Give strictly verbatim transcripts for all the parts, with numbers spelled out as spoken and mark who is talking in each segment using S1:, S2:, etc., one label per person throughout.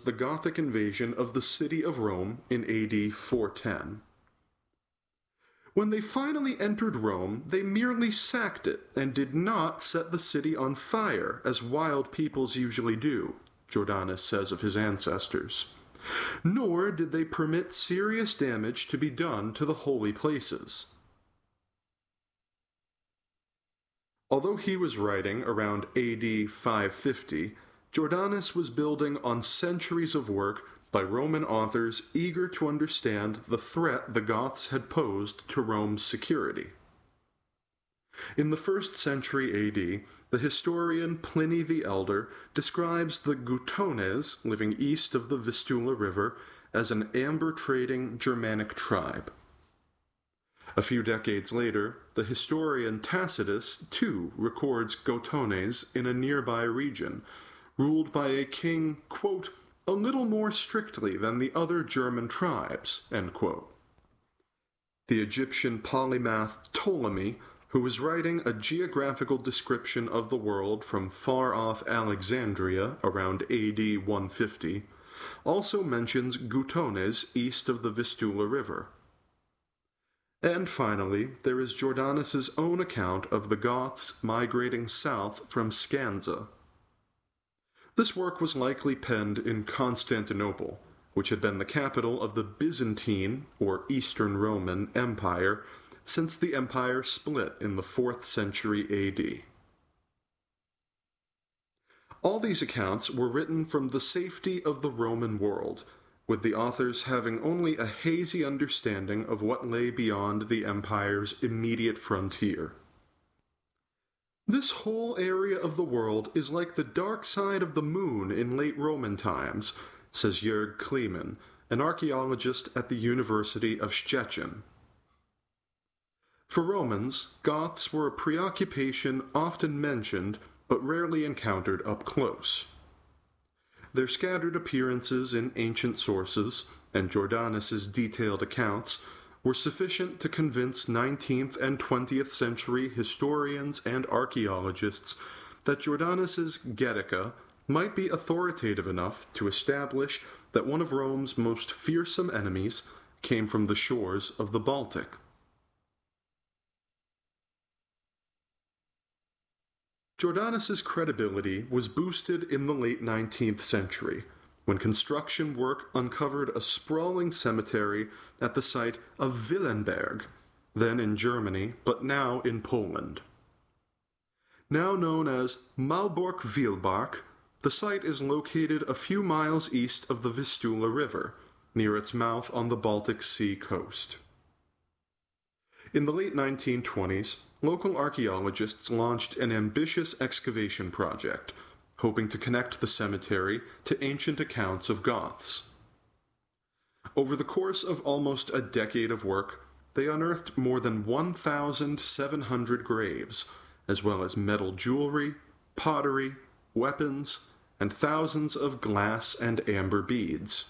S1: the Gothic invasion of the city of Rome in A D four ten. When they finally entered Rome, they merely sacked it and did not set the city on fire, as wild peoples usually do, Jordanes says of his ancestors. Nor did they permit serious damage to be done to the holy places. Although he was writing around A D five fifty, Jordanes was building on centuries of work by Roman authors eager to understand the threat the Goths had posed to Rome's security. In the first century A D, the historian Pliny the Elder describes the Gutones living east of the Vistula River as an amber-trading Germanic tribe. A few decades later, the historian Tacitus, too, records Gutones in a nearby region, ruled by a king, quote, a little more strictly than the other German tribes, end quote. The Egyptian polymath Ptolemy, who was writing a geographical description of the world from far-off Alexandria around A D one fifty, also mentions Gutones east of the Vistula River. And finally, there is Jordanes' own account of the Goths migrating south from Scanza. This work was likely penned in Constantinople, which had been the capital of the Byzantine, or Eastern Roman, Empire since the empire split in the fourth century A D. All these accounts were written from the safety of the Roman world, with the authors having only a hazy understanding of what lay beyond the empire's immediate frontier. This whole area of the world is like the dark side of the moon in late Roman times, says Jörg Kleemann, an archaeologist at the University of Szczecin. For Romans, Goths were a preoccupation often mentioned but rarely encountered up close. Their scattered appearances in ancient sources, and Jordanes' detailed accounts, were sufficient to convince nineteenth and twentieth century historians and archaeologists that Jordanes' Getica might be authoritative enough to establish that one of Rome's most fearsome enemies came from the shores of the Baltic. Jordanes' credibility was boosted in the late nineteenth century, when construction work uncovered a sprawling cemetery at the site of Willenberg, then in Germany, but now in Poland. Now known as Malbork-Wilbach, the site is located a few miles east of the Vistula River, near its mouth on the Baltic Sea coast. In the late nineteen twenties, local archaeologists launched an ambitious excavation project, hoping to connect the cemetery to ancient accounts of Goths. Over the course of almost a decade of work, they unearthed more than one thousand seven hundred graves, as well as metal jewelry, pottery, weapons, and thousands of glass and amber beads.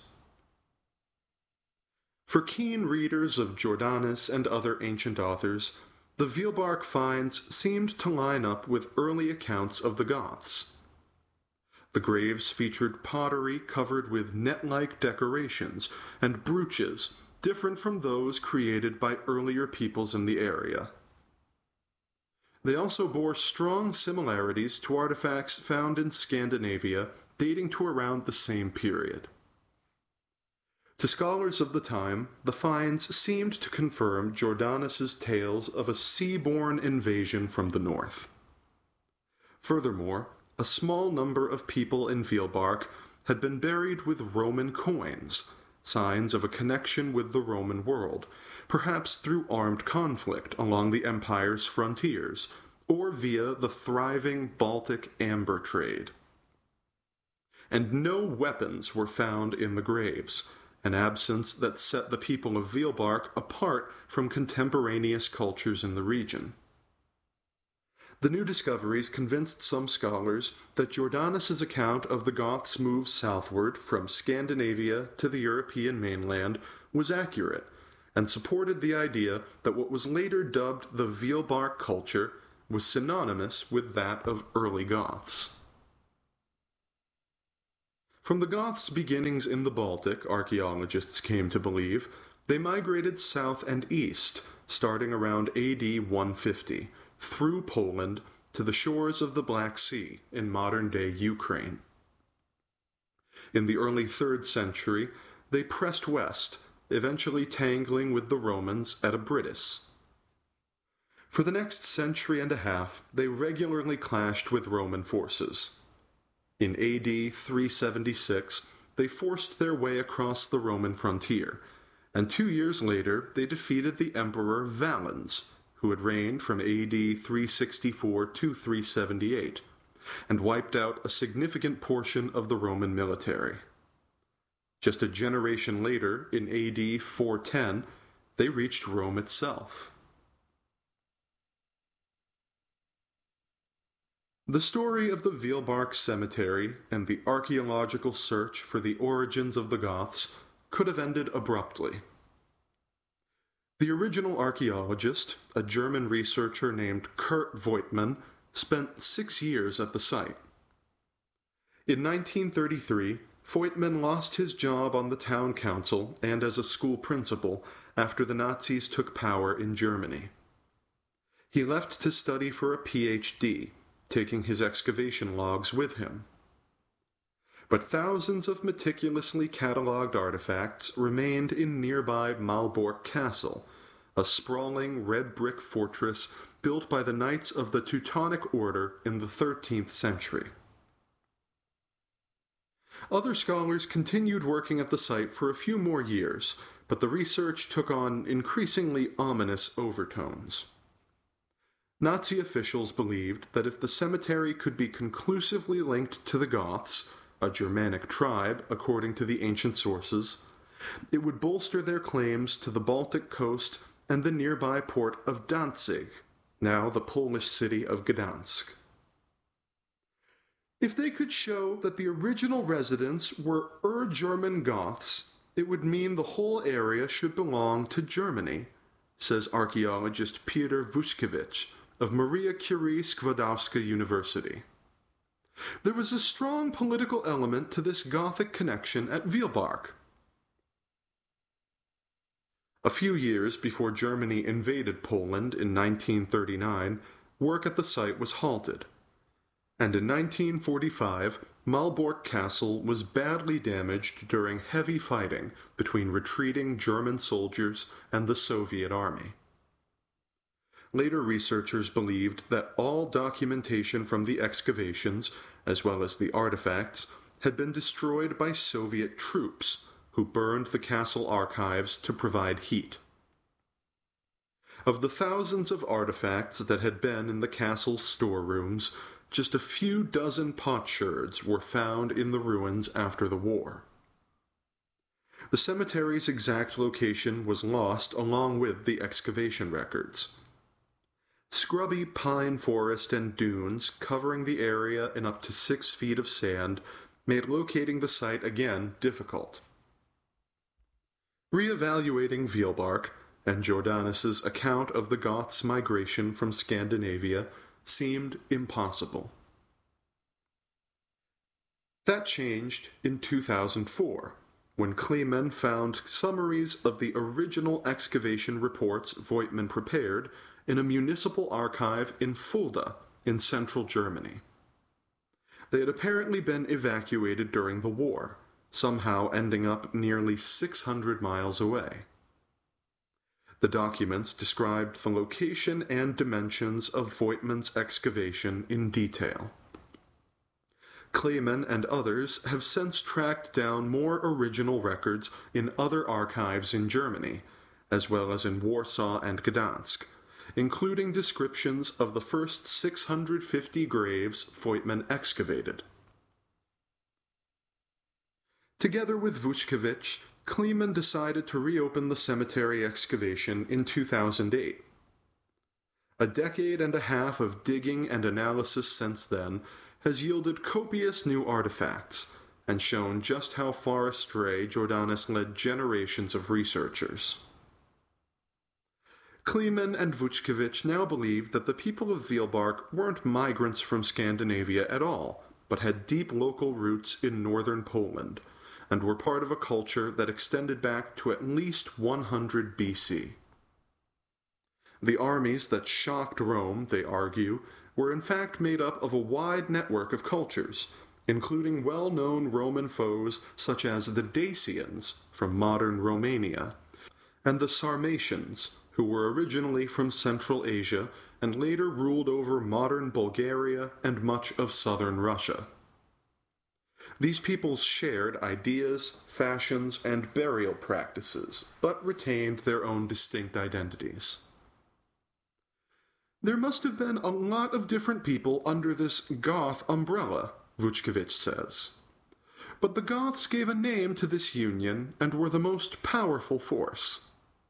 S1: For keen readers of Jordanes and other ancient authors, the Wilbark finds seemed to line up with early accounts of the Goths. The graves featured pottery covered with net-like decorations and brooches different from those created by earlier peoples in the area. They also bore strong similarities to artifacts found in Scandinavia dating to around the same period. To scholars of the time, the finds seemed to confirm Jordanes' tales of a sea-borne invasion from the north. Furthermore, a small number of people in Wilbark had been buried with Roman coins, signs of a connection with the Roman world, perhaps through armed conflict along the empire's frontiers, or via the thriving Baltic amber trade. And no weapons were found in the graves, an absence that set the people of Wilbark apart from contemporaneous cultures in the region. The new discoveries convinced some scholars that Jordanes' account of the Goths' move southward from Scandinavia to the European mainland was accurate, and supported the idea that what was later dubbed the Wilbark culture was synonymous with that of early Goths. From the Goths' beginnings in the Baltic, archaeologists came to believe, they migrated south and east, starting around A D one fifty, through Poland to the shores of the Black Sea in modern-day Ukraine. In the early third century, they pressed west, eventually tangling with the Romans at Abritus. For the next century and a half, they regularly clashed with Roman forces. In A D three seventy-six, they forced their way across the Roman frontier, and two years later they defeated the Emperor Valens, who had reigned from A D three sixty-four to three seventy-eight, and wiped out a significant portion of the Roman military. Just a generation later, in A D four ten, they reached Rome itself. The story of the Wielbark Cemetery and the archaeological search for the origins of the Goths could have ended abruptly. The original archaeologist, a German researcher named Kurt Voigtmann, spent six years at the site. In nineteen thirty-three, Voigtmann lost his job on the town council and as a school principal after the Nazis took power in Germany. He left to study for a P H D, taking his excavation logs with him. But thousands of meticulously catalogued artifacts remained in nearby Malbork Castle, a sprawling red brick fortress built by the Knights of the Teutonic Order in the thirteenth century. Other scholars continued working at the site for a few more years, but the research took on increasingly ominous overtones. Nazi officials believed that if the cemetery could be conclusively linked to the Goths, a Germanic tribe according to the ancient sources, it would bolster their claims to the Baltic coast and the nearby port of Danzig, now the Polish city of Gdansk. If they could show that the original residents were Ur-German Goths, it would mean the whole area should belong to Germany, says archaeologist Peter Vučković of Maria Curie Skłodowska University. There was a strong political element to this Gothic connection at Wielbark. A few years before Germany invaded Poland in nineteen thirty-nine, work at the site was halted. And in nineteen forty-five, Malbork Castle was badly damaged during heavy fighting between retreating German soldiers and the Soviet army. Later researchers believed that all documentation from the excavations, as well as the artifacts, had been destroyed by Soviet troops, who burned the castle archives to provide heat. Of the thousands of artifacts that had been in the castle's storerooms, just a few dozen potsherds were found in the ruins after the war. The cemetery's exact location was lost along with the excavation records. Scrubby pine forest and dunes covering the area in up to six feet of sand made locating the site again difficult. Re-evaluating Wielbark and Jordanus's account of the Goths' migration from Scandinavia seemed impossible. That changed in two thousand four, when Kleemann found summaries of the original excavation reports Voigtmann prepared in a municipal archive in Fulda, in central Germany. They had apparently been evacuated during the war, somehow ending up nearly six hundred miles away. The documents described the location and dimensions of Voigtmann's excavation in detail. Kleemann and others have since tracked down more original records in other archives in Germany, as well as in Warsaw and Gdansk, including descriptions of the first six hundred fifty graves Voigtmann excavated. Together with Vučković, Kleemann decided to reopen the cemetery excavation in two thousand eight. A decade and a half of digging and analysis since then has yielded copious new artifacts and shown just how far astray Jordanus led generations of researchers. Kleemann and Vučković now believe that the people of Wielbark weren't migrants from Scandinavia at all, but had deep local roots in northern Poland, and were part of a culture that extended back to at least one hundred B C. The armies that shocked Rome, they argue, were in fact made up of a wide network of cultures, including well-known Roman foes such as the Dacians, from modern Romania, and the Sarmatians, who were originally from Central Asia and later ruled over modern Bulgaria and much of southern Russia. These peoples shared ideas, fashions, and burial practices, but retained their own distinct identities. There must have been a lot of different people under this Goth umbrella, Vučković says. But the Goths gave a name to this union and were the most powerful force.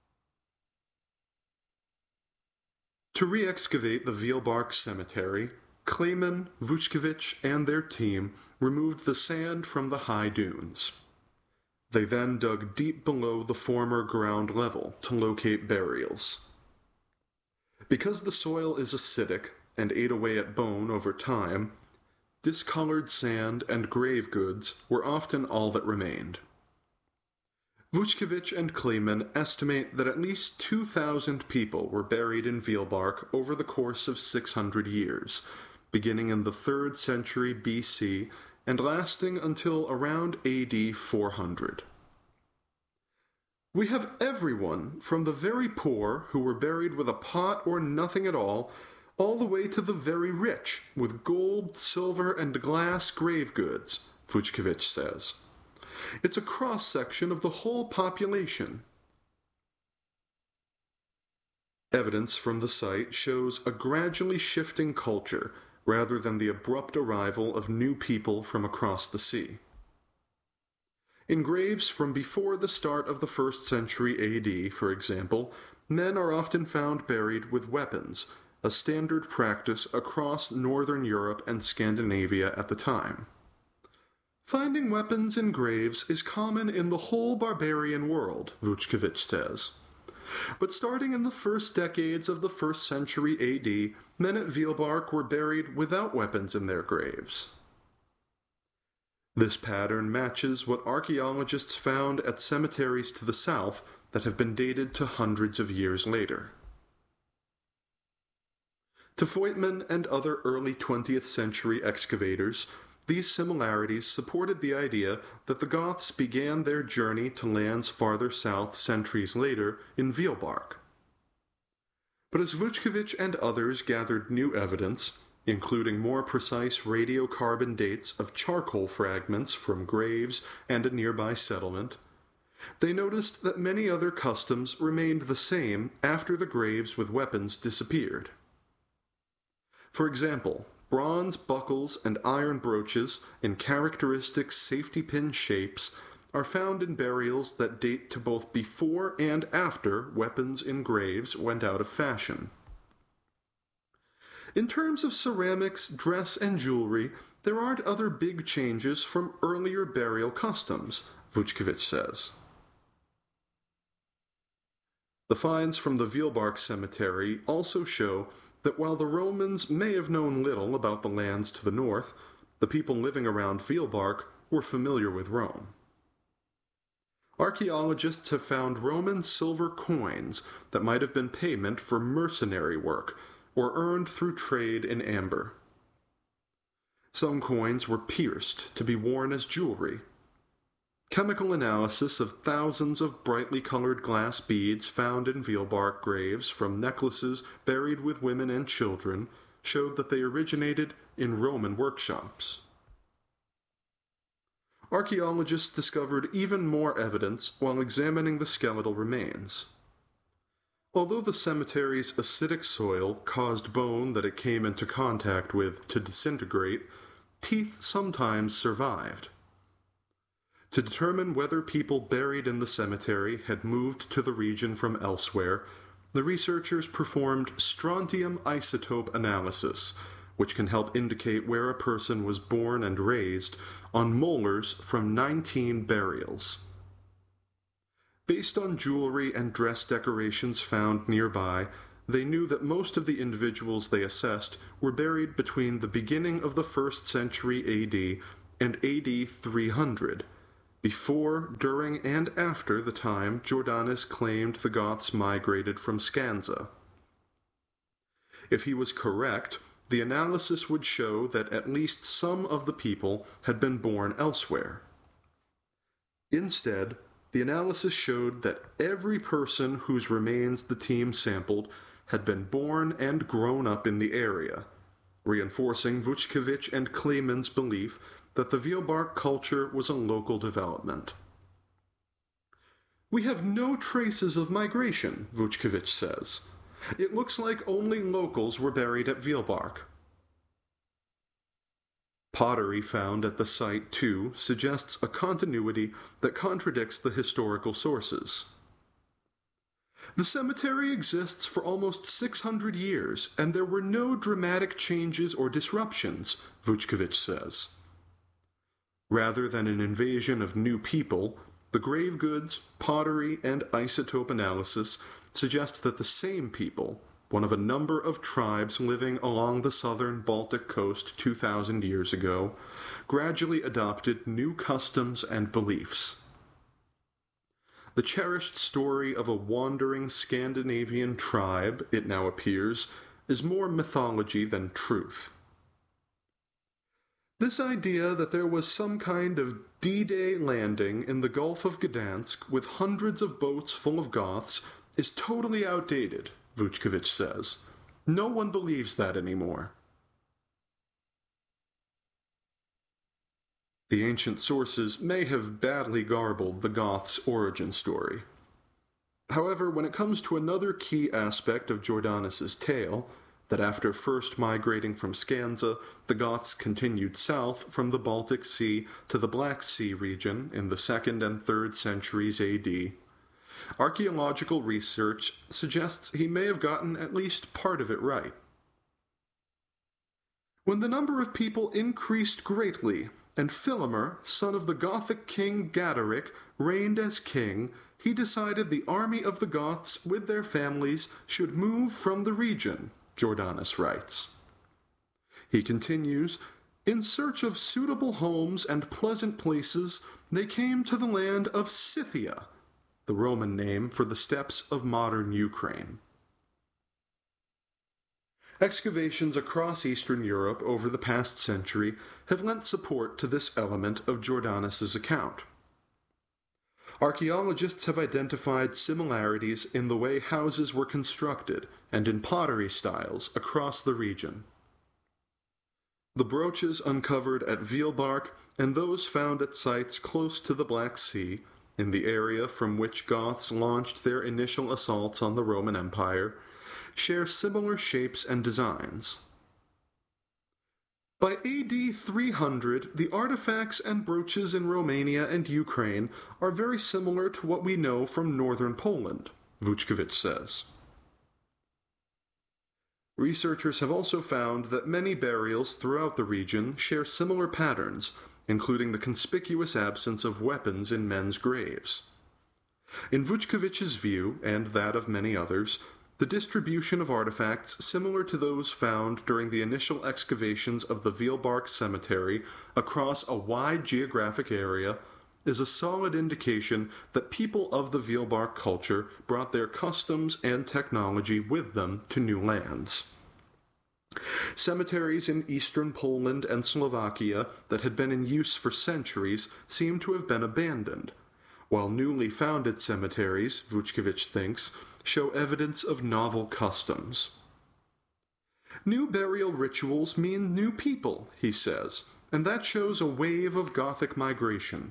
S1: To re-excavate the Wielbark cemetery, Clayman, Vučković, and their team removed the sand from the high dunes. They then dug deep below the former ground level to locate burials. Because the soil is acidic and ate away at bone over time, discolored sand and grave goods were often all that remained. Vučković and Clayman estimate that at least two thousand people were buried in Wielbark over the course of six hundred years, beginning in the third century B C and lasting until around A D four hundred. We have everyone, from the very poor, who were buried with a pot or nothing at all, all the way to the very rich, with gold, silver, and glass grave goods, Vučković says. It's a cross-section of the whole population. Evidence from the site shows a gradually shifting culture, rather than the abrupt arrival of new people from across the sea. In graves from before the start of the first century A D, for example, men are often found buried with weapons, a standard practice across northern Europe and Scandinavia at the time. Finding weapons in graves is common in the whole barbarian world, Vučković says. But starting in the first decades of the first century A D, men at Wielbark were buried without weapons in their graves. This pattern matches what archaeologists found at cemeteries to the south that have been dated to hundreds of years later. To Voigtman and other early twentieth century excavators, these similarities supported the idea that the Goths began their journey to lands farther south centuries later in Wielbark. But as Vučković and others gathered new evidence, including more precise radiocarbon dates of charcoal fragments from graves and a nearby settlement, they noticed that many other customs remained the same after the graves with weapons disappeared. For example, bronze buckles and iron brooches in characteristic safety pin shapes are found in burials that date to both before and after weapons in graves went out of fashion. In terms of ceramics, dress, and jewelry, there aren't other big changes from earlier burial customs, Vučković says. The finds from the Wielbark cemetery also show that while the Romans may have known little about the lands to the north, the people living around Wielbark were familiar with Rome. Archaeologists have found Roman silver coins that might have been payment for mercenary work, or earned through trade in amber. Some coins were pierced to be worn as jewelry. Chemical analysis of thousands of brightly colored glass beads found in Wielbark graves from necklaces buried with women and children showed that they originated in Roman workshops. Archaeologists discovered even more evidence while examining the skeletal remains. Although the cemetery's acidic soil caused bone that it came into contact with to disintegrate, teeth sometimes survived. To determine whether people buried in the cemetery had moved to the region from elsewhere, the researchers performed strontium isotope analysis, which can help indicate where a person was born and raised, on molars from nineteen burials. Based on jewelry and dress decorations found nearby, they knew that most of the individuals they assessed were buried between the beginning of the first century A D and A D three hundred, before, during, and after the time Jordanes claimed the Goths migrated from Scanza. If he was correct, the analysis would show that at least some of the people had been born elsewhere. Instead, the analysis showed that every person whose remains the team sampled had been born and grown up in the area, reinforcing Vučković and Kleeman's belief that the Vielbark culture was a local development. "We have no traces of migration," Vučković says. "It looks like only locals were buried at Vielbark." Pottery found at the site, too, suggests a continuity that contradicts the historical sources. "The cemetery exists for almost six hundred years, and there were no dramatic changes or disruptions," Vučković says. Rather than an invasion of new people, the grave goods, pottery, and isotope analysis suggest that the same people, one of a number of tribes living along the southern Baltic coast two thousand years ago, gradually adopted new customs and beliefs. The cherished story of a wandering Scandinavian tribe, it now appears, is more mythology than truth. This idea that there was some kind of D-Day landing in the Gulf of Gdansk with hundreds of boats full of Goths is totally outdated, Vučković says. No one believes that anymore. The ancient sources may have badly garbled the Goths' origin story. However, when it comes to another key aspect of Jordanes' tale, that after first migrating from Scanza, the Goths continued south from the Baltic Sea to the Black Sea region in the second and third centuries A D, archaeological research suggests he may have gotten at least part of it right. When the number of people increased greatly, and Philomer, son of the Gothic king Gadaric, reigned as king, he decided the army of the Goths with their families should move from the region, Jordanes writes. He continues, "In search of suitable homes and pleasant places, they came to the land of Scythia," the Roman name for the steppes of modern Ukraine. Excavations across Eastern Europe over the past century have lent support to this element of Jordanes' account. Archaeologists have identified similarities in the way houses were constructed and in pottery styles across the region. The brooches uncovered at Vielbark and those found at sites close to the Black Sea, in the area from which Goths launched their initial assaults on the Roman Empire, share similar shapes and designs. By A D three hundred, the artifacts and brooches in Romania and Ukraine are very similar to what we know from northern Poland, Vučković says. Researchers have also found that many burials throughout the region share similar patterns, including the conspicuous absence of weapons in men's graves. In Vučković's view, and that of many others, the distribution of artifacts similar to those found during the initial excavations of the Vielbark Cemetery across a wide geographic area is a solid indication that people of the Vielbark culture brought their customs and technology with them to new lands. Cemeteries in eastern Poland and Slovakia that had been in use for centuries seem to have been abandoned, while newly founded cemeteries, Vučković thinks, show evidence of novel customs. New burial rituals mean new people, he says, and that shows a wave of Gothic migration.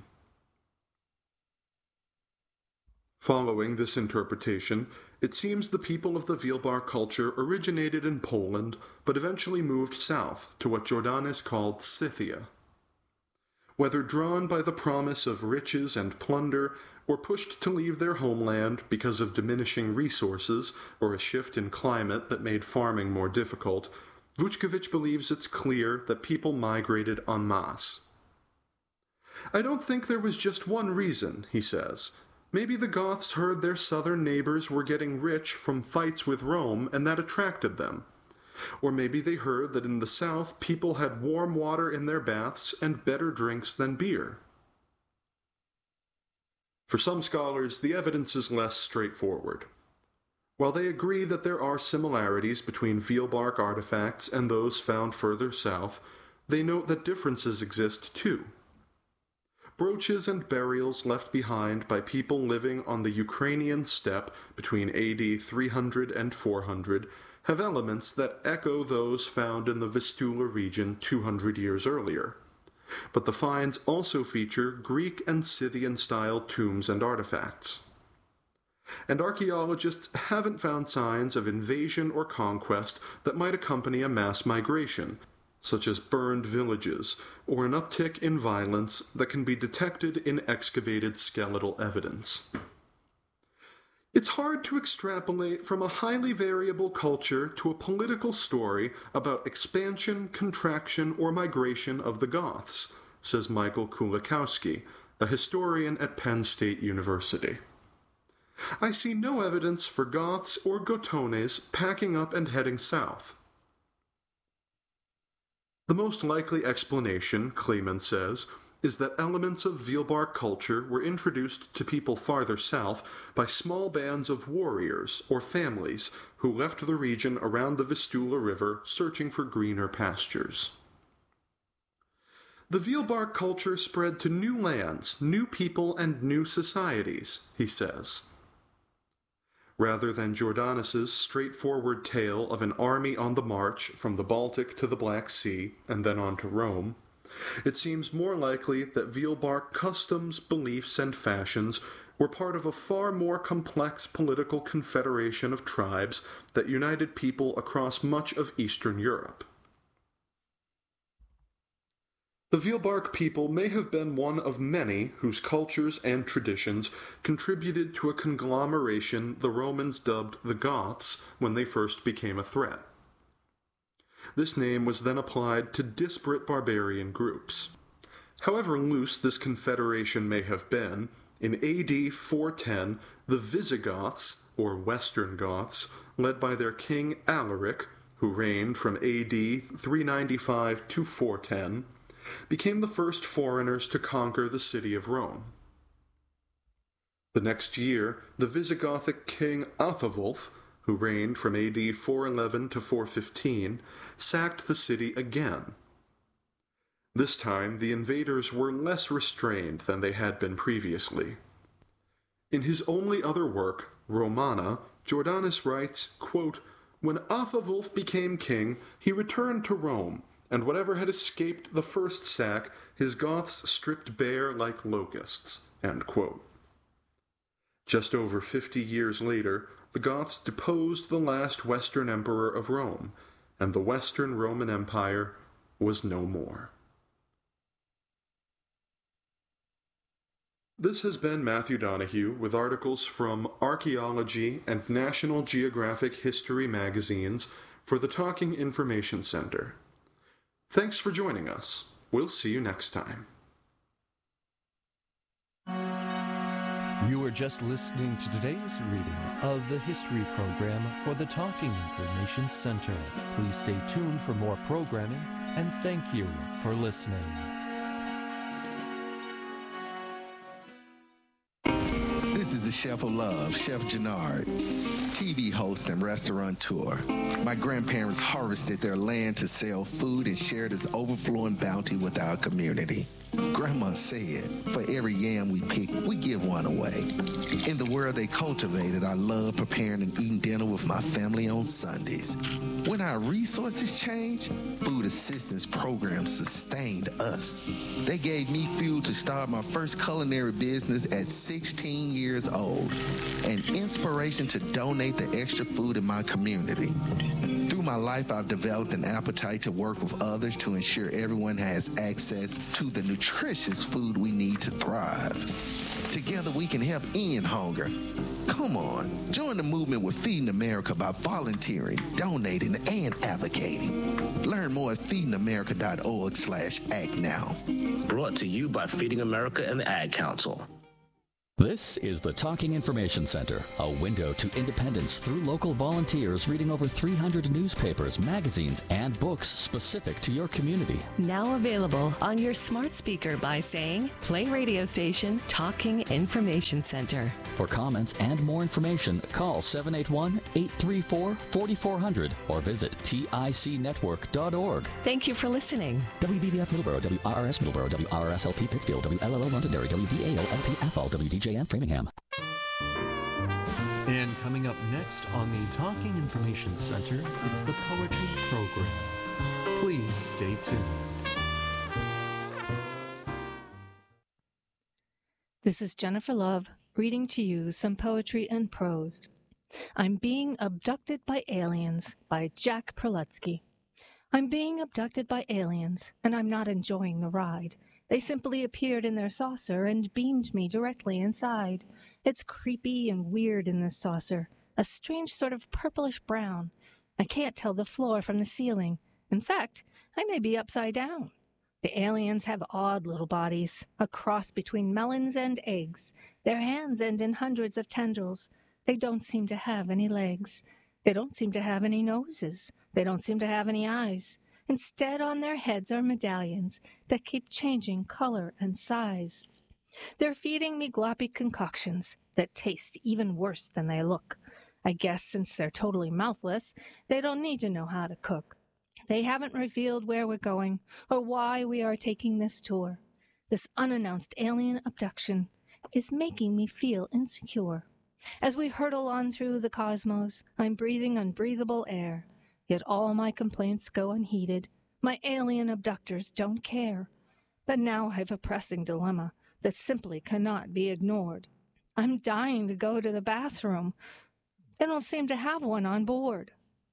S1: Following this interpretation, it seems the people of the Vielbark culture originated in Poland, but eventually moved south to what Jordanes called Scythia. Whether drawn by the promise of riches and plunder, or pushed to leave their homeland because of diminishing resources or a shift in climate that made farming more difficult, Vučković believes it's clear that people migrated en masse. "I don't think there was just one reason," he says. Maybe the Goths heard their southern neighbors were getting rich from fights with Rome, and that attracted them. Or maybe they heard that in the south people had warm water in their baths and better drinks than beer. For some scholars, the evidence is less straightforward. While they agree that there are similarities between Vielbark artifacts and those found further south, they note that differences exist too. Brooches and burials left behind by people living on the Ukrainian steppe between A D three hundred and four hundred have elements that echo those found in the Vistula region two hundred years earlier. But the finds also feature Greek and Scythian-style tombs and artifacts. And archaeologists haven't found signs of invasion or conquest that might accompany a mass migration, such as burned villages, or an uptick in violence that can be detected in excavated skeletal evidence. It's hard to extrapolate from a highly variable culture to a political story about expansion, contraction, or migration of the Goths, says Michael Kulikowski, a historian at Penn State University. I see no evidence for Goths or Gotones packing up and heading south. The most likely explanation, Kleeman says, is that elements of Vielbark culture were introduced to people farther south by small bands of warriors or families who left the region around the Vistula River searching for greener pastures. The Vielbark culture spread to new lands, new people, and new societies, he says. Rather than Jordanus's straightforward tale of an army on the march from the Baltic to the Black Sea and then on to Rome, it seems more likely that Vielbark customs, beliefs, and fashions were part of a far more complex political confederation of tribes that united people across much of Eastern Europe. The Vielbark people may have been one of many whose cultures and traditions contributed to a conglomeration the Romans dubbed the Goths when they first became a threat. This name was then applied to disparate barbarian groups. However loose this confederation may have been, in A D four ten, the Visigoths, or Western Goths, led by their king Alaric, who reigned from A D three ninety-five to four ten, became the first foreigners to conquer the city of Rome. The next year, the Visigothic king Athavolf, who reigned from A D four eleven to four fifteen, sacked the city again. This time, the invaders were less restrained than they had been previously. In his only other work, Romana, Jordanus writes, quote, "When Athavolf became king, he returned to Rome, and whatever had escaped the first sack, his Goths stripped bare like locusts." End quote. Just over fifty years later, the Goths deposed the last Western emperor of Rome, and the Western Roman Empire was no more. This has been Matthew Donahue with articles from Archaeology and National Geographic History magazines for the Talking Information Center. Thanks for joining us. We'll see you next time.
S2: You were just listening to today's reading of the History Program for the Talking Information Center. Please stay tuned for more programming, and thank you for listening.
S3: This is the Chef of Love, Chef Jannard, T V host and restaurateur. My grandparents harvested their land to sell food and share this overflowing bounty with our community. Grandma said, for every yam we pick, we give one away. In the world they cultivated, I love preparing and eating dinner with my family on Sundays. When our resources changed, food assistance programs sustained us. They gave me fuel to start my first culinary business at sixteen years old, and inspiration to donate the extra food in my community. Through my life, I've developed an appetite to work with others to ensure everyone has access to the nutritious food we need to thrive. Together we can help end hunger. Come on, join the movement with Feeding America by volunteering, donating, and advocating. Learn more at feedingamerica.org slash act now.
S4: Brought to you by Feeding America and the Ad Council. This is the Talking Information Center, a window to independence through local volunteers reading over three hundred newspapers, magazines, and books specific to your community.
S5: Now available on your smart speaker by saying, play radio station Talking Information Center.
S4: For comments and more information, call seven eight one, eight three four, four four zero zero or visit T I C network dot org.
S5: Thank you for listening.
S4: W B B F Middleborough, W R R S Middleborough, W R R S L P Pittsfield, W L L O Londonderry, W D A O L P Athol, W D J N Framingham.
S2: And coming up next on the Talking Information Center, it's the Poetry Program. Please stay tuned.
S6: This is Jennifer Love, reading to you some poetry and prose. I'm Being Abducted by Aliens by Jack Prelutsky. I'm being abducted by aliens, and I'm not enjoying the ride. They simply appeared in their saucer and beamed me directly inside. It's creepy and weird in this saucer, a strange sort of purplish brown. I can't tell the floor from the ceiling. In fact, I may be upside down. The aliens have odd little bodies, a cross between melons and eggs. Their hands end in hundreds of tendrils. They don't seem to have any legs. They don't seem to have any noses. They don't seem to have any eyes. Instead, on their heads are medallions that keep changing color and size. They're feeding me gloppy concoctions that taste even worse than they look. I guess since they're totally mouthless, they don't need to know how to cook. They haven't revealed where we're going or why we are taking this tour. This unannounced alien abduction is making me feel insecure. As we hurtle on through the cosmos, I'm breathing unbreathable air. Yet all my complaints go unheeded. My alien abductors don't care. But now I've a pressing dilemma that simply cannot be ignored. I'm dying to go to the bathroom. They don't seem to have one on board.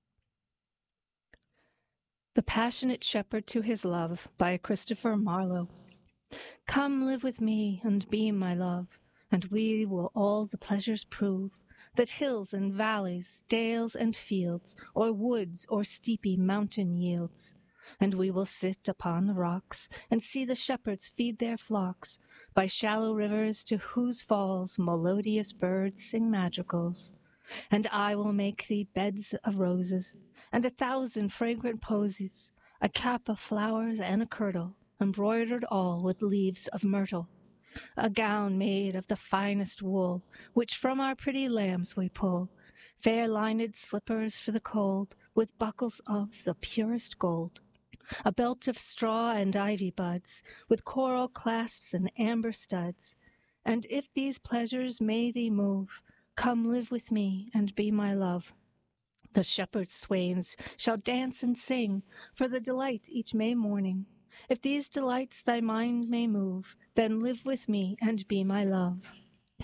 S6: The Passionate Shepherd to His Love by Christopher Marlowe. Come live with me and be my love, and we will all the pleasures prove that hills and valleys, dales and fields, or woods or steepy mountain yields. And we will sit upon the rocks and see the shepherds feed their flocks by shallow rivers to whose falls melodious birds sing madrigals. And I will make thee beds of roses and a thousand fragrant posies, a cap of flowers and a kirtle, embroidered all with leaves of myrtle. A gown made of the finest wool, which from our pretty lambs we pull, fair lined slippers for the cold, with buckles of the purest gold, a belt of straw and ivy buds, with coral clasps and amber studs. And if these pleasures may thee move, come live with me and be my love. The shepherd swains shall dance and sing for the delight each May morning. If these delights thy mind may move, then live with me and be my love.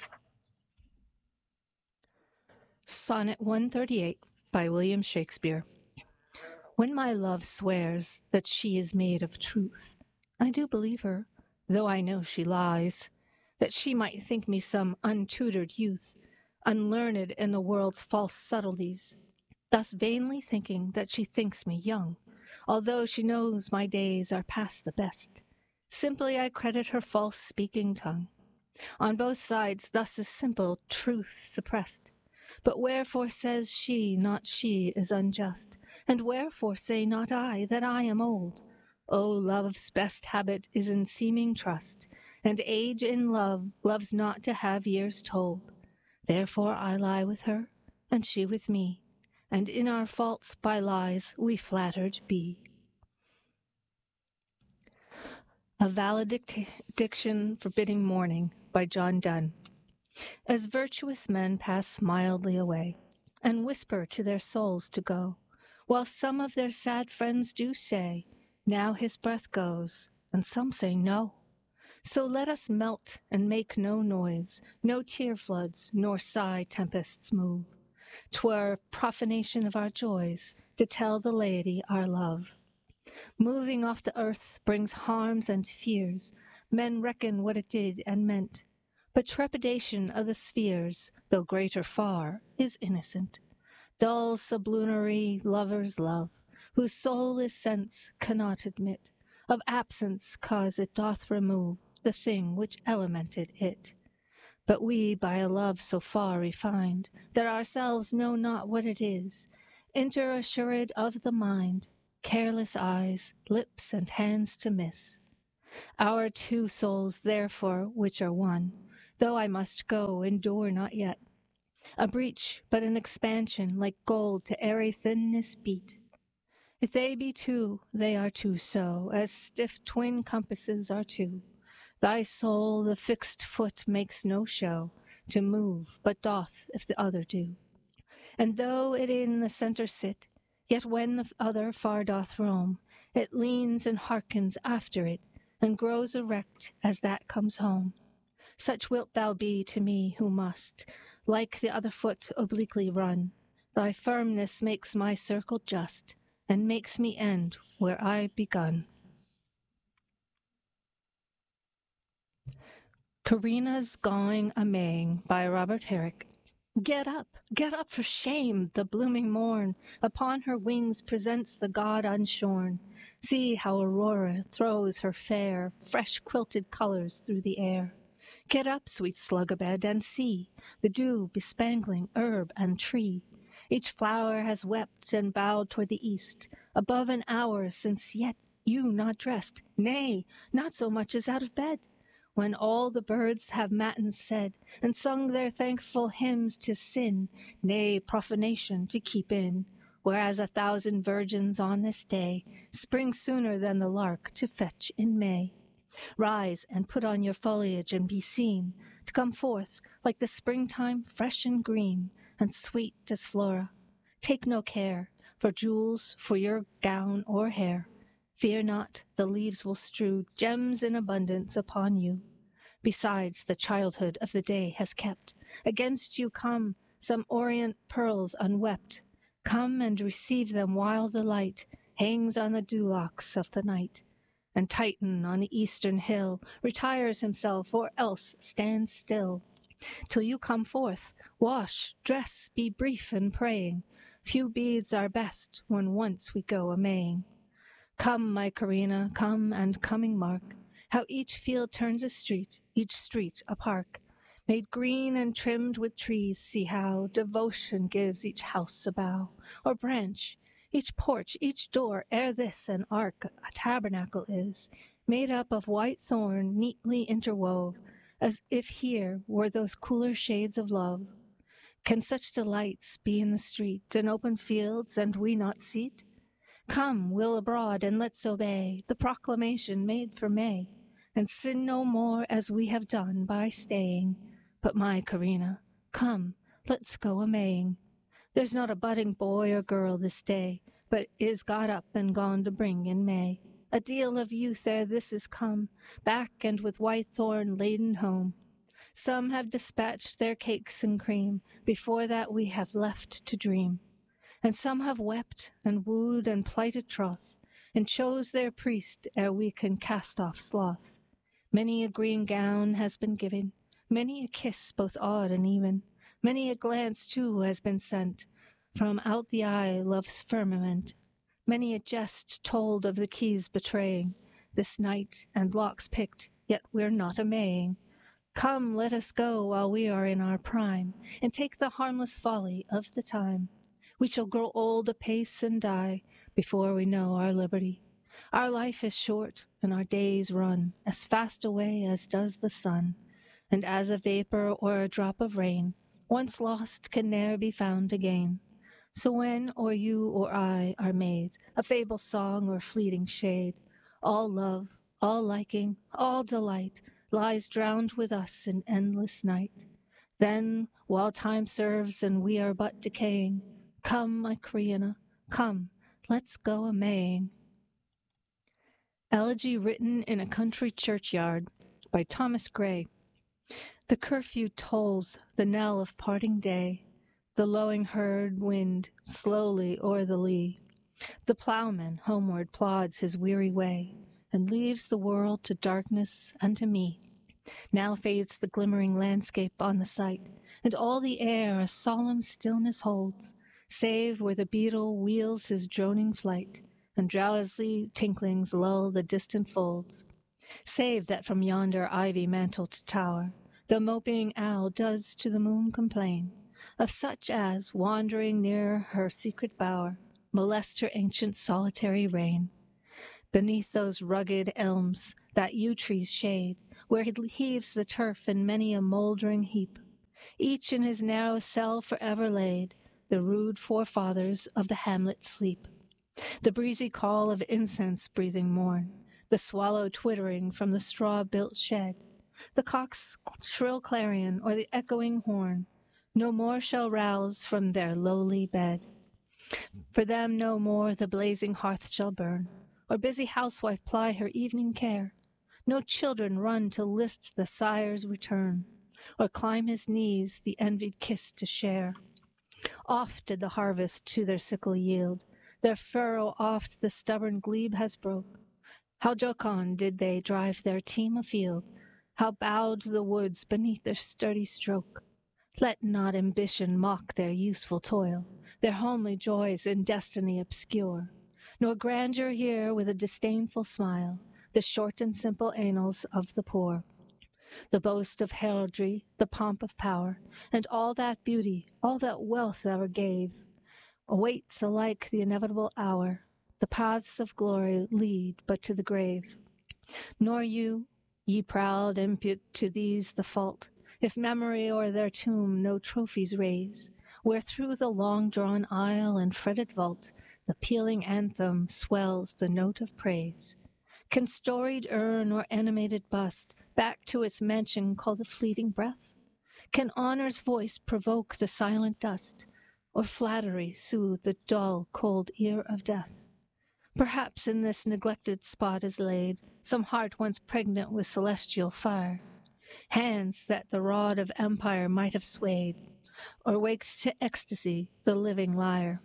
S6: Sonnet one thirty-eight by William Shakespeare. When my love swears that she is made of truth, I do believe her, though I know she lies, that she might think me some untutored youth, unlearned in the world's false subtleties, thus vainly thinking that she thinks me young, although she knows my days are past the best. Simply I credit her false speaking tongue. On both sides thus is simple truth suppressed. But wherefore says she not she is unjust? And wherefore say not I that I am old? O love's best habit is in seeming trust, and age in love loves not to have years told. Therefore I lie with her, and she with me, and in our faults by lies we flattered be. A Valediction Forbidding Mourning by John Donne. As virtuous men pass mildly away, and whisper to their souls to go, while some of their sad friends do say, now his breath goes, and some say no. So let us melt and make no noise, no tear floods, nor sigh tempests move. 'Twere profanation of our joys to tell the laity our love. Moving off the earth brings harms and fears. Men reckon what it did and meant. But trepidation of the spheres, though greater far, is innocent. Dull sublunary lovers' love, whose soul is sense, cannot admit of absence, cause it doth remove the thing which elemented it. But we, by a love so far refined, that ourselves know not what it is, enter assured of the mind, careless eyes, lips, and hands to miss. Our two souls, therefore, which are one, though I must go, endure not yet. A breach, but an expansion, like gold to airy thinness beat. If they be two, they are two so, as stiff twin compasses are two. Thy soul, the fixed foot, makes no show to move, but doth if the other do. And though it in the centre sit, yet when the other far doth roam, it leans and hearkens after it, and grows erect as that comes home. Such wilt thou be to me who must, like the other foot, obliquely run. Thy firmness makes my circle just, and makes me end where I begun. Karina's Going a Maying by Robert Herrick. Get up, get up for shame, the blooming morn upon her wings presents the god unshorn. See how Aurora throws her fair, fresh quilted colors through the air. Get up, sweet slug abed, and see the dew bespangling herb and tree. Each flower has wept and bowed toward the east, above an hour since yet you not dressed, nay, not so much as out of bed. When all the birds have matins said, and sung their thankful hymns, 'tis sin, nay, profanation, to keep in, whereas a thousand virgins on this day spring sooner than the lark to fetch in May. Rise and put on your foliage and be seen, to come forth like the springtime fresh and green, and sweet as Flora. Take no care for jewels for your gown or hair. Fear not, the leaves will strew gems in abundance upon you. Besides, the childhood of the day has kept against you come some orient pearls unwept. Come and receive them while the light hangs on the dewlocks of the night. And Titan on the eastern hill retires himself, or else stands still. Till you come forth, wash, dress, be brief in praying. Few beads are best when once we go a-maying. Come, my Karina, come and coming mark how each field turns a street, each street a park. Made green and trimmed with trees, see how devotion gives each house a bough or branch, each porch, each door, ere this an ark, a tabernacle is, made up of white thorn, neatly interwove, as if here were those cooler shades of love. Can such delights be in the street, and open fields, and we not seat? Come, we'll abroad, and let's obey the proclamation made for May, and sin no more as we have done by staying. But my Karina, come, let's go a-maying. There's not a budding boy or girl this day, but is got up and gone to bring in May. A deal of youth ere this is come, back and with white thorn laden home. Some have dispatched their cakes and cream, before that we have left to dream. And some have wept and wooed and plighted troth, and chose their priest ere we can cast off sloth. Many a green gown has been given, many a kiss both odd and even, many a glance too has been sent from out the eye love's firmament. Many a jest told of the keys betraying this night, and locks picked, yet we're not a-maying. Come, let us go while we are in our prime, and take the harmless folly of the time. We shall grow old apace and die before we know our liberty. Our life is short, and our days run as fast away as does the sun, and as a vapor or a drop of rain, once lost can ne'er be found again. So when or you or I are made a fable song or fleeting shade, all love, all liking, all delight lies drowned with us in endless night. Then, while time serves and we are but decaying, come, my Karina, come, let's go a-maying. Elegy written in a country churchyard by Thomas Gray. The curfew tolls the knell of parting day. The lowing herd wind slowly o'er the lea. The ploughman homeward plods his weary way, and leaves the world to darkness and to me. Now fades the glimmering landscape on the sight, and all the air a solemn stillness holds, save where the beetle wheels his droning flight, and drowsy tinklings lull the distant folds. Save that from yonder ivy-mantled tower The moping owl does to the moon complain, of such as, wandering near her secret bower, molest her ancient solitary reign. Beneath those rugged elms that yew trees shade, where heaves the turf in many a mouldering heap, each in his narrow cell forever laid, the rude forefathers of the hamlet sleep. The breezy call of incense-breathing morn, the swallow twittering from the straw-built shed, the cock's shrill clarion or the echoing horn, no more shall rouse from their lowly bed. For them no more the blazing hearth shall burn, or busy housewife ply her evening care. No children run to lift the sire's return, or climb his knees the envied kiss to share. Oft did the harvest to their sickle yield, their furrow oft the stubborn glebe has broke. How jocund did they drive their team afield, how bowed the woods beneath their sturdy stroke. Let not ambition mock their useful toil, their homely joys in destiny obscure, nor grandeur hear with a disdainful smile the short and simple annals of the poor. The boast of heraldry, the pomp of power, and all that beauty, all that wealth ever gave, awaits alike the inevitable hour. The paths of glory lead but to the grave. Nor you, ye proud, impute to these the fault, if memory o'er their tomb no trophies raise, where through the long-drawn aisle and fretted vault the pealing anthem swells the note of praise. Can storied urn or animated bust back to its mention call the fleeting breath? Can honor's voice provoke the silent dust, or flattery soothe the dull, cold ear of death? Perhaps in this neglected spot is laid some heart once pregnant with celestial fire, hands that the rod of empire might have swayed, or waked to ecstasy the living lyre.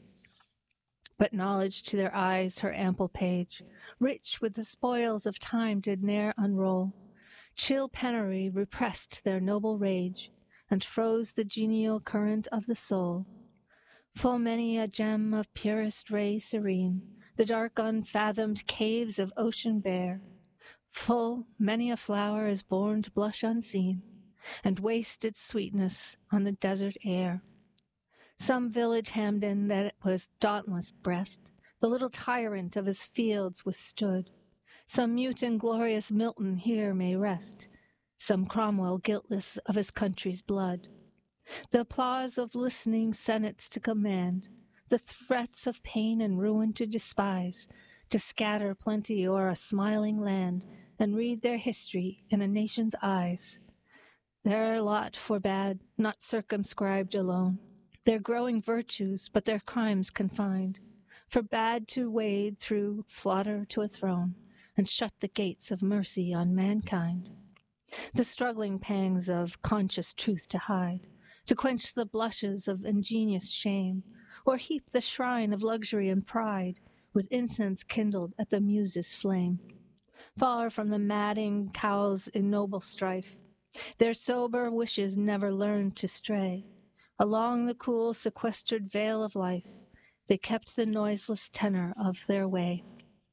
S6: But knowledge to their eyes her ample page, rich with the spoils of time, did ne'er unroll. Chill penury repressed their noble rage, and froze the genial current of the soul. Full many a gem of purest ray serene, the dark unfathomed caves of ocean bear. Full many a flower is born to blush unseen, and waste its sweetness on the desert air. Some village Hampden that was dauntless breast, the little tyrant of his fields withstood. Some mute and glorious Milton here may rest, some Cromwell guiltless of his country's blood. The applause of listening senates to command, the threats of pain and ruin to despise, to scatter plenty o'er a smiling land, and read their history in a nation's eyes. Their lot forbade, not circumscribed alone, their growing virtues, but their crimes confined, forbade to wade through slaughter to a throne, and shut the gates of mercy on mankind. The struggling pangs of conscious truth to hide, to quench the blushes of ingenious shame, or heap the shrine of luxury and pride with incense kindled at the muse's flame. Far from the madding cow's ignoble strife, their sober wishes never learned to stray. Along the cool sequestered vale of life, they kept the noiseless tenor of their way.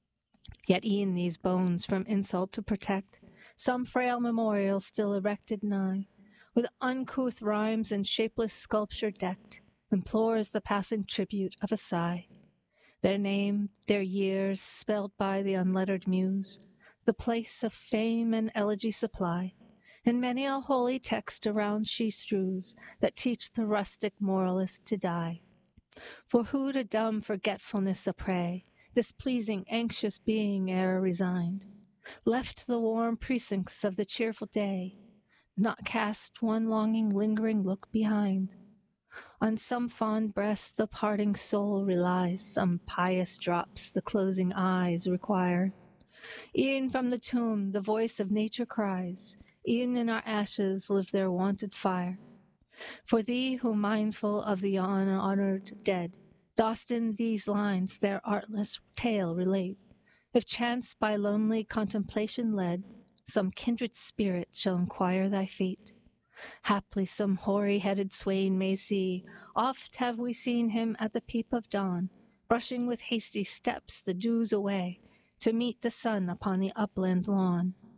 S6: Yet e'en these bones from insult to protect, some frail memorial still erected nigh, with uncouth rhymes and shapeless sculpture decked, implores the passing tribute of a sigh. Their name, their years, spelled by the unlettered muse, the place of fame and elegy supply, and many a holy text around she strews, that teach the rustic moralist to die. For who to dumb forgetfulness a prey, this pleasing, anxious being e'er resigned, left the warm precincts of the cheerful day, not cast one longing, lingering look behind. On some fond breast the parting soul relies, some pious drops the closing eyes require. E'en from the tomb the voice of nature cries, e'en in our ashes live their wonted fire. For thee, who mindful of the unhonored dead, dost in these lines their artless tale relate, if chance by lonely contemplation led, some kindred spirit shall inquire thy fate. Haply some hoary-headed swain may see, oft have we seen him at the peep of dawn, brushing with hasty steps the dews away, to meet the sun upon the upland lawn.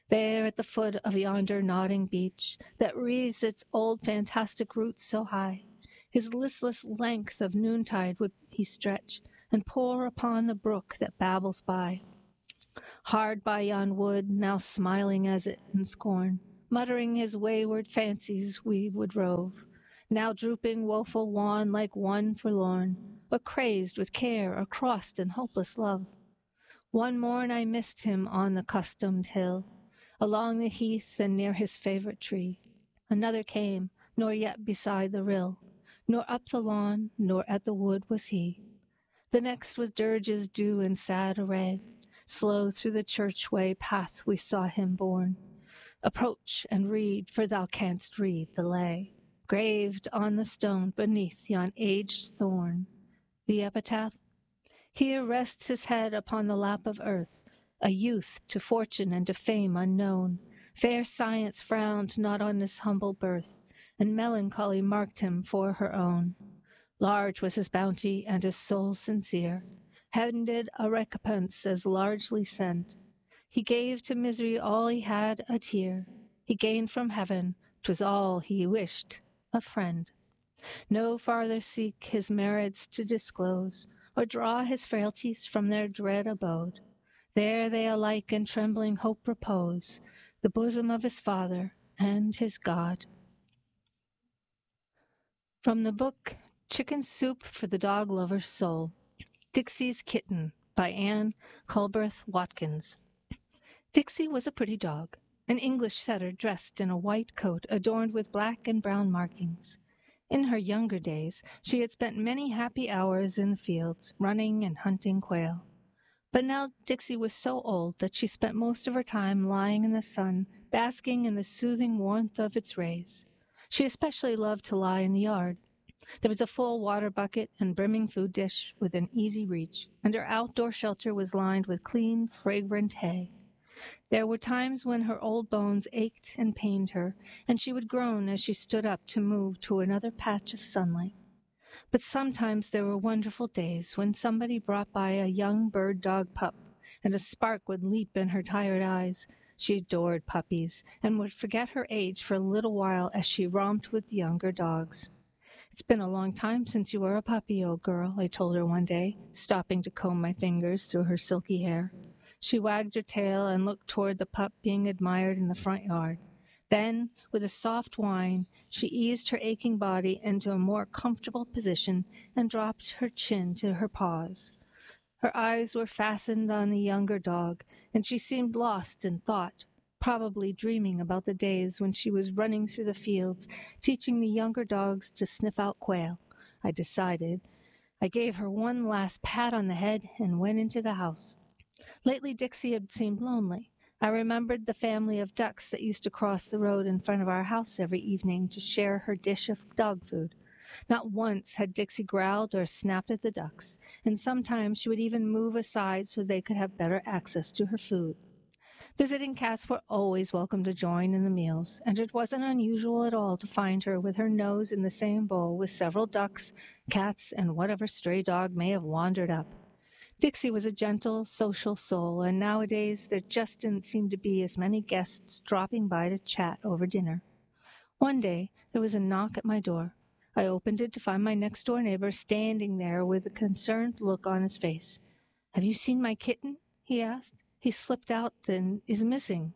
S6: There at the foot of yonder nodding beech that wreathes its old fantastic roots so high, his listless length of noontide would he stretch and pour upon the brook that babbles by. Hard by yon wood, now smiling as it in scorn, muttering his wayward fancies we would rove, now drooping woeful wan like one forlorn, or crazed with care or crossed in hopeless love. One morn I missed him on the customed hill, along the heath and near his favorite tree. Another came, nor yet beside the rill, nor up the lawn, nor at the wood was he. The next with dirges due in sad array, slow through the church-way path we saw him borne. Approach and read, for thou canst read the lay, graved on the stone beneath yon aged thorn. The epitaph: Here rests his head upon the lap of earth, a youth to fortune and to fame unknown. Fair science frowned not on his humble birth, and melancholy marked him for her own. Large was his bounty and his soul sincere, handed a recompense as largely sent. He gave to misery all he had, a tear. He gained from heaven, 'twas all he wished, a friend. No farther seek his merits to disclose, or draw his frailties from their dread abode. There they alike in trembling hope repose, the bosom of his Father and his God. From the book Chicken Soup for the Dog Lover's Soul, Dixie's Kitten by Anne Culberth Watkins. Dixie was a pretty dog, an English setter dressed in a white coat adorned with black and brown markings. In her younger days, she had spent many happy hours in the fields, running and hunting quail. But now Dixie was so old that she spent most of her time lying in the sun, basking in the soothing warmth of its rays. She especially loved to lie in the yard. There was a full water bucket and brimming food dish within easy reach, and her outdoor shelter was lined with clean, fragrant hay. There were times when her old bones ached and pained her, and she would groan as she stood up to move to another patch of sunlight. But sometimes there were wonderful days when somebody brought by a young bird-dog pup, and a spark would leap in her tired eyes. She adored puppies, and would forget her age for a little while as she romped with the younger dogs. "It's been a long time since you were a puppy, old girl," I told her one day, stopping to comb my fingers through her silky hair. She wagged her tail and looked toward the pup being admired in the front yard. Then, with a soft whine, she eased her aching body into a more comfortable position and dropped her chin to her paws. Her eyes were fastened on the younger dog, and she seemed lost in thought, probably dreaming about the days when she was running through the fields, teaching the younger dogs to sniff out quail, I decided. I gave her one last pat on the head and went into the house. Lately Dixie had seemed lonely. I remembered the family of ducks that used to cross the road in front of our house every evening to share her dish of dog food. Not once had Dixie growled or snapped at the ducks, and sometimes she would even move aside so they could have better access to her food. Visiting cats were always welcome to join in the meals, and it wasn't unusual at all to find her with her nose in the same bowl with several ducks, cats, and whatever stray dog may have wandered up. Dixie was a gentle, social soul, and nowadays there just didn't seem to be as many guests dropping by to chat over dinner. One day there was a knock at my door. I opened it to find my next-door neighbor standing there with a concerned look on his face. "Have you seen my kitten?" he asked. "He slipped out and is missing."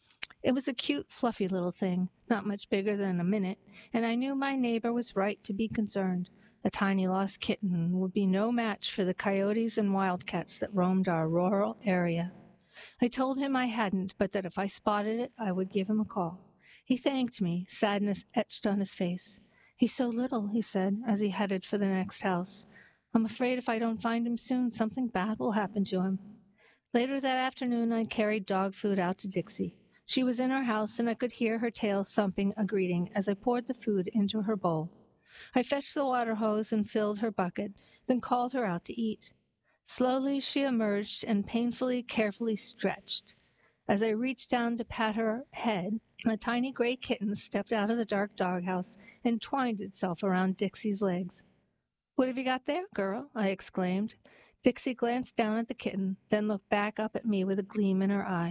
S6: It was a cute, fluffy little thing, not much bigger than a minute, and I knew my neighbor was right to be concerned. A tiny lost kitten would be no match for the coyotes and wildcats that roamed our rural area. I told him I hadn't, but that if I spotted it, I would give him a call. He thanked me, sadness etched on his face. "He's so little," he said, as he headed for the next house. "I'm afraid if I don't find him soon, something bad will happen to him." Later that afternoon, I carried dog food out to Dixie. She was in her house, and I could hear her tail thumping a greeting as I poured the food into her bowl. I fetched the water hose and filled her bucket, then called her out to eat. Slowly she emerged and painfully, carefully stretched. As I reached down to pat her head, a tiny gray kitten stepped out of the dark doghouse and twined itself around Dixie's legs. "What have you got there, girl?" I exclaimed. Dixie glanced down at the kitten, then looked back up at me with a gleam in her eye.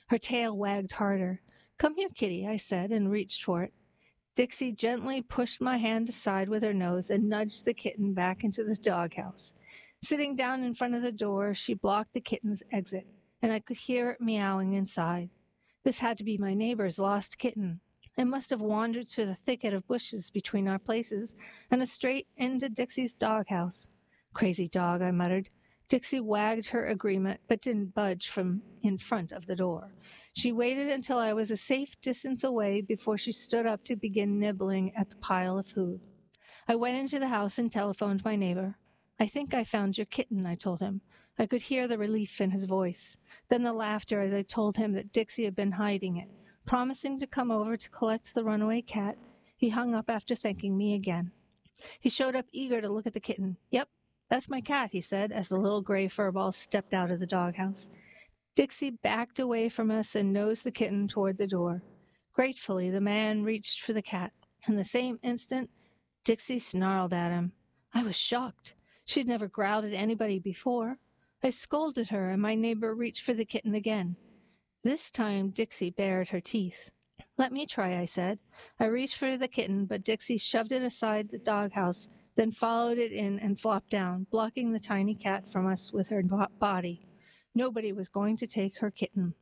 S6: Her tail wagged harder. "Come here, kitty," I said, and reached for it. Dixie gently pushed my hand aside with her nose and nudged the kitten back into the doghouse. Sitting down in front of the door, she blocked the kitten's exit, and I could hear it meowing inside. This had to be my neighbor's lost kitten. It must have wandered through the thicket of bushes between our places and straight into Dixie's doghouse. "Crazy dog," I muttered. Dixie wagged her agreement, but didn't budge from in front of the door. She waited until I was a safe distance away before she stood up to begin nibbling at the pile of food. I went into the house and telephoned my neighbor. "I think I found your kitten," I told him. I could hear the relief in his voice, then the laughter as I told him that Dixie had been hiding it. Promising to come over to collect the runaway cat, he hung up after thanking me again. He showed up eager to look at the kitten. "Yep, that's my cat," he said, as the little gray furball stepped out of the doghouse. Dixie backed away from us and nosed the kitten toward the door. Gratefully, the man reached for the cat. In the same instant, Dixie snarled at him. I was shocked. She'd never growled at anybody before. I scolded her, and my neighbor reached for the kitten again. This time, Dixie bared her teeth. "Let me try," I said. I reached for the kitten, but Dixie shoved it aside the doghouse, then followed it in and flopped down, blocking the tiny cat from us with her body. Nobody was going to take her kitten.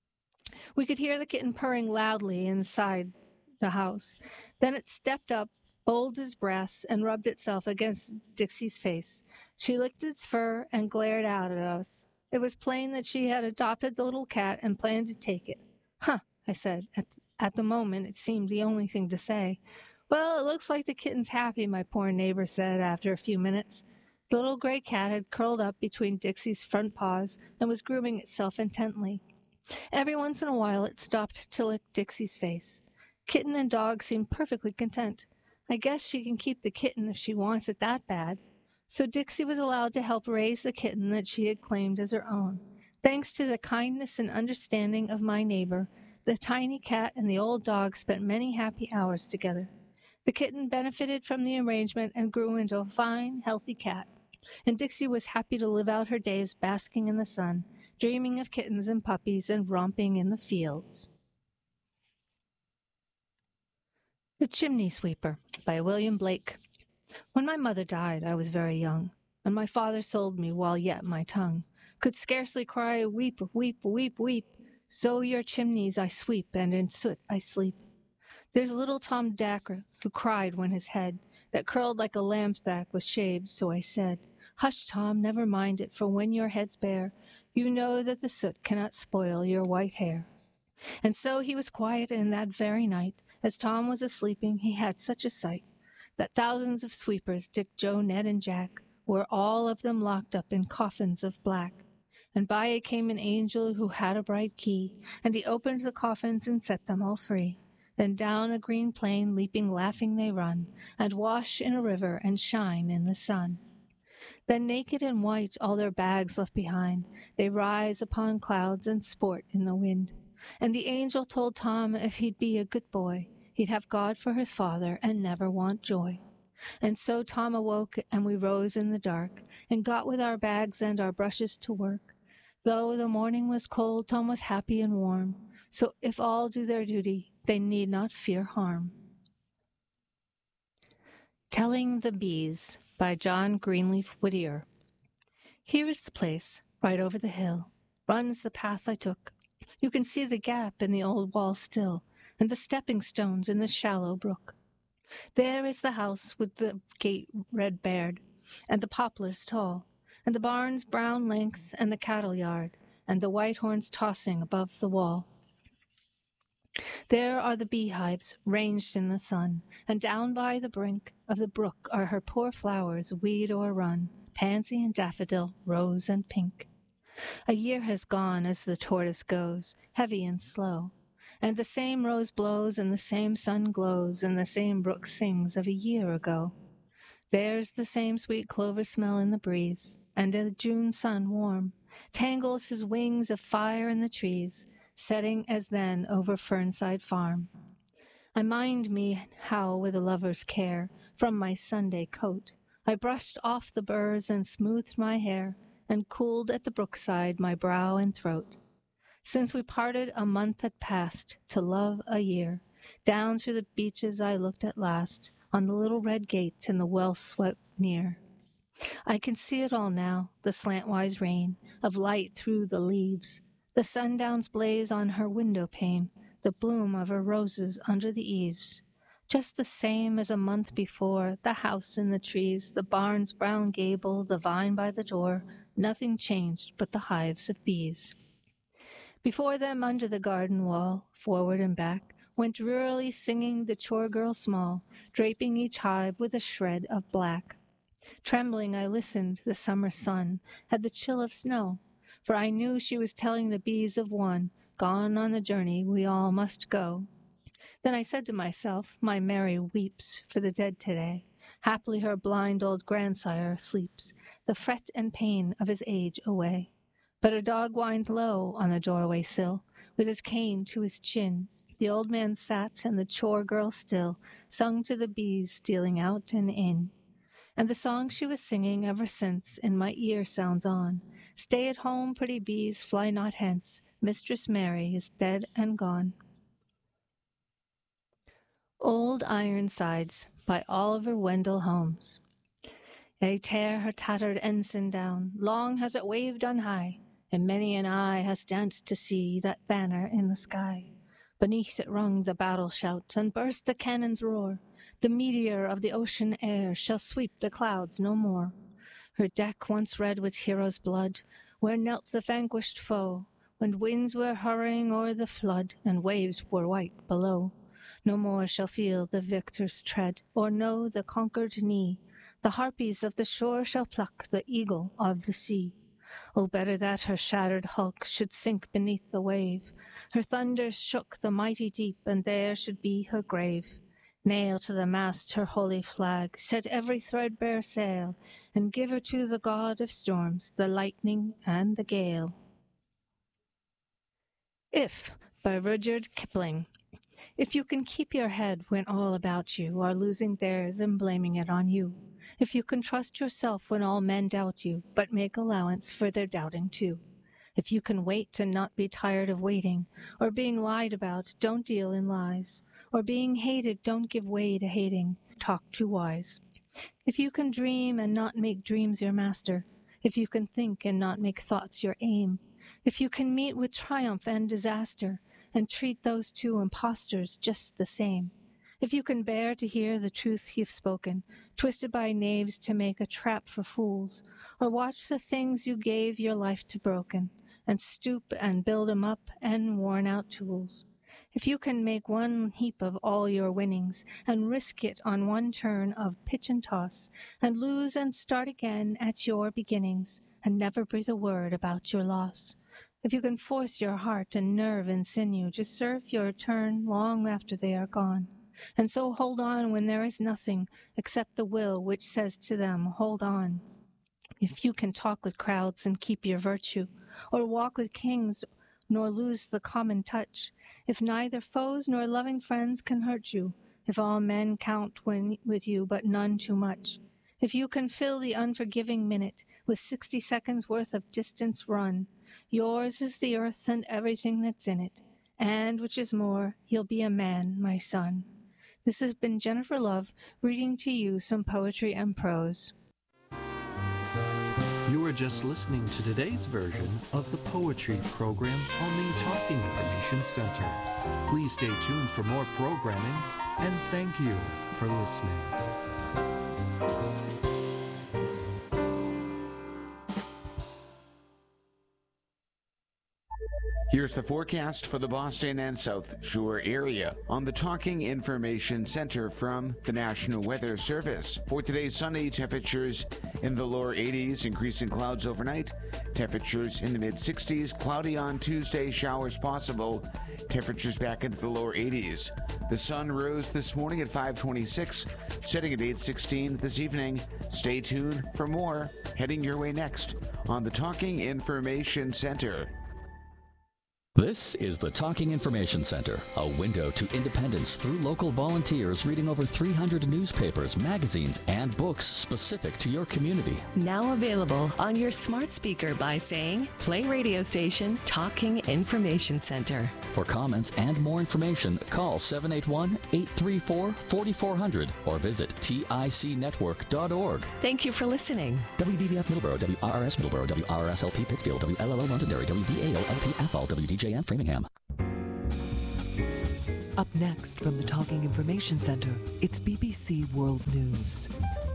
S6: We could hear the kitten purring loudly inside the house. Then it stepped up, bold as brass, and rubbed itself against Dixie's face. She licked its fur and glared out at us. It was plain that she had adopted the little cat and planned to take it. "Huh," I said. At, at the moment, it seemed the only thing to say. "Well, it looks like the kitten's happy," my poor neighbor said after a few minutes. The little gray cat had curled up between Dixie's front paws and was grooming itself intently. Every once in a while, it stopped to lick Dixie's face. Kitten and dog seemed perfectly content. I guess she can keep the kitten if she wants it that bad. So Dixie was allowed to help raise the kitten that she had claimed as her own. Thanks to the kindness and understanding of my neighbor, the tiny cat and the old dog spent many happy hours together. The kitten benefited from the arrangement and grew into a fine, healthy cat. And Dixie was happy to live out her days basking in the sun, dreaming of kittens and puppies and romping in the fields. The Chimney Sweeper by William Blake. When my mother died, I was very young, and my father sold me while yet my tongue could scarcely cry, "Weep, weep, weep, weep, so your chimneys I sweep, and in soot I sleep." There's little Tom Dacre, who cried when his head, that curled like a lamb's back, was shaved, so I said, "Hush, Tom, never mind it, for when your head's bare, you know that the soot cannot spoil your white hair." And so he was quiet, and that very night, as Tom was a-sleeping, he had such a sight, that thousands of sweepers, Dick, Joe, Ned, and Jack, were all of them locked up in coffins of black. And by it came an angel who had a bright key, and he opened the coffins and set them all free. Then down a green plain, leaping, laughing, they run, and wash in a river and shine in the sun. Then naked and white, all their bags left behind, they rise upon clouds and sport in the wind. And the angel told Tom if he'd be a good boy, he'd have God for his father and never want joy. And so Tom awoke, and we rose in the dark, and got with our bags and our brushes to work. Though the morning was cold, Tom was happy and warm. So if all do their duty, they need not fear harm. Telling the Bees by John Greenleaf Whittier. Here is the place, right over the hill, runs the path I took. You can see the gap in the old wall still, and the stepping stones in the shallow brook. There is the house with the gate red barred, and the poplars tall, and the barn's brown length, and the cattle yard, and the white horns tossing above the wall. There are the beehives ranged in the sun, and down by the brink of the brook are her poor flowers, weed o'errun, pansy and daffodil, rose and pink. A year has gone as the tortoise goes, heavy and slow, and the same rose blows, and the same sun glows, and the same brook sings of a year ago. There's the same sweet clover smell in the breeze, and a June sun warm tangles his wings of fire in the trees, setting as then over Fernside Farm. I mind me how, with a lover's care, from my Sunday coat, I brushed off the burrs and smoothed my hair, and cooled at the brookside my brow and throat. Since we parted, a month had passed, to love a year. Down through the beeches I looked at last, on the little red gate in the well-swept near. I can see it all now, the slantwise rain of light through the leaves, the sundown's blaze on her window pane, the bloom of her roses under the eaves. Just the same as a month before, the house in the trees, the barn's brown gable, the vine by the door, nothing changed but the hives of bees. Before them, under the garden wall, forward and back, went drearily singing the chore girl small, draping each hive with a shred of black. Trembling I listened, the summer sun had the chill of snow, for I knew she was telling the bees of one, gone on the journey we all must go. Then I said to myself, my Mary weeps for the dead today. Haply her blind old grandsire sleeps, the fret and pain of his age away. But a dog whined low on the doorway sill, with his cane to his chin. The old man sat, and the chore girl still sung to the bees stealing out and in. And the song she was singing ever since in my ear sounds on. Stay at home, pretty bees, fly not hence. Mistress Mary is dead and gone. Old Ironsides by Oliver Wendell Holmes. They tear her tattered ensign down, long has it waved on high, and many an eye has danced to see that banner in the sky. Beneath it rung the battle shout, and burst the cannon's roar. The meteor of the ocean air shall sweep the clouds no more. Her deck once red with heroes' blood, where knelt the vanquished foe, when winds were hurrying o'er the flood, and waves were white below. No more shall feel the victor's tread, or know the conquered knee. The harpies of the shore shall pluck the eagle of the sea. Oh, better that her shattered hulk should sink beneath the wave. Her thunders shook the mighty deep, and there should be her grave. Nail to the mast her holy flag, set every threadbare sail, and give her to the god of storms, the lightning and the gale. If, by Rudyard Kipling. If you can keep your head when all about you are losing theirs and blaming it on you. If you can trust yourself when all men doubt you, but make allowance for their doubting too. If you can wait and not be tired of waiting, or being lied about, don't deal in lies, or being hated, don't give way to hating, talk too wise. If you can dream and not make dreams your master, if you can think and not make thoughts your aim, if you can meet with triumph and disaster, and treat those two impostors just the same. If you can bear to hear the truth you've spoken, twisted by knaves to make a trap for fools, or watch the things you gave your life to broken, and stoop and build 'em up and worn-out tools. If you can make one heap of all your winnings, and risk it on one turn of pitch and toss, and lose and start again at your beginnings, and never breathe a word about your loss. If you can force your heart and nerve and sinew to serve your turn long after they are gone, and so hold on when there is nothing except the will which says to them, hold on. If you can talk with crowds and keep your virtue, or walk with kings nor lose the common touch, if neither foes nor loving friends can hurt you, if all men count when with you but none too much, if you can fill the unforgiving minute with sixty seconds worth of distance run, yours is the earth and everything that's in it, and, which is more, you'll be a man, my son. This has been Jennifer Love, reading to you some poetry and prose.
S2: You were just listening to today's version of the Poetry Program on the Talking Information Center. Please stay tuned for more programming, and thank you for listening.
S7: Here's the forecast for the Boston and South Shore area on the Talking Information Center from the National Weather Service. For today, sunny, temperatures in the lower eighties, increasing clouds overnight, temperatures in the mid sixties, cloudy on Tuesday, showers possible, temperatures back into the lower eighties. The sun rose this morning at five twenty-six, setting at eight sixteen this evening. Stay tuned for more heading your way next on the Talking Information Center.
S4: This is the Talking Information Center, a window to independence through local volunteers reading over three hundred newspapers, magazines, and books specific to your community.
S5: Now available on your smart speaker by saying, play radio station Talking Information Center.
S4: For comments and more information, call seven eight one, eight three four, four four zero zero or visit tic network dot org.
S5: Thank you for listening.
S4: W V B F Middleborough, W R R S Middleborough, W R R S L P Pittsfield, W L L O Londonderry, W V A O L P Athol, W D J M Framingham.
S8: Up next from the Talking Information Center, it's B B C World News.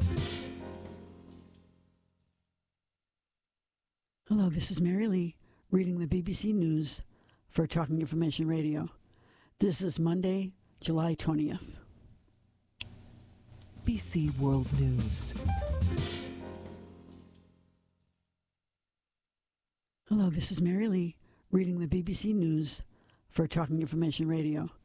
S9: Hello, this is Mary Lee reading the B B C News for Talking Information Radio. This is Monday, July twentieth.
S8: B B C World News.
S9: Hello, this is Mary Lee reading the B B C News for Talking Information Radio.